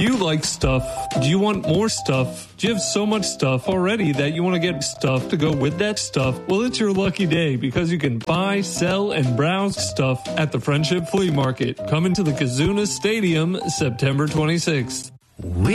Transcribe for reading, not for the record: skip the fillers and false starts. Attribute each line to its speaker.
Speaker 1: you like stuff? Do you want more stuff? Do you have so much stuff already that you want to get stuff to go with that stuff? Well, it's your lucky day because you can buy, sell, and browse stuff at the Friendship Flea Market. Coming to the Kazuna Stadium September 26th.